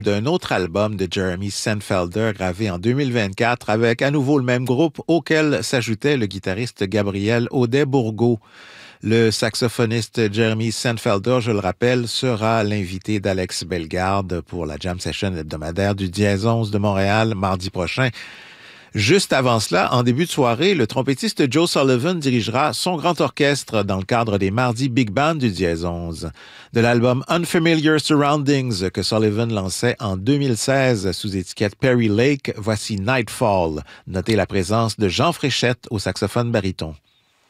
d'un autre album de Jeremy Seinfelder gravé en 2024 avec à nouveau le même groupe auquel s'ajoutait le guitariste Gabriel Audet-Bourgault. Le saxophoniste Jeremy Seinfelder, je le rappelle, sera l'invité d'Alex Bellegarde pour la Jam Session hebdomadaire du Dièse 11 de Montréal mardi prochain. Juste avant cela, en début de soirée, le trompettiste Joe Sullivan dirigera son grand orchestre dans le cadre des mardis Big Band du Dièse 11. De l'album Unfamiliar Surroundings que Sullivan lançait en 2016 sous étiquette Perry Lake, voici Nightfall. Notez la présence de Jean Fréchette au saxophone baryton.